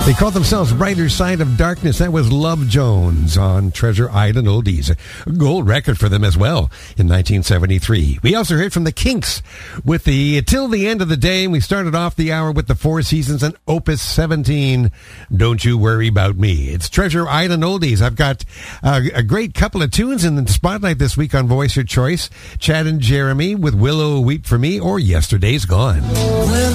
They called themselves Brighter Side of Darkness. That was Love Jones on Treasure Island Oldies. A gold record for them as well in 1973. We also heard from the Kinks with the Till the End of the Day. We started off the hour with the Four Seasons and Opus 17, Don't You Worry About Me. It's Treasure Island Oldies. I've got a great couple of tunes in the spotlight this week on Voice Your Choice. Chad and Jeremy with Willow Weep for Me or Yesterday's Gone.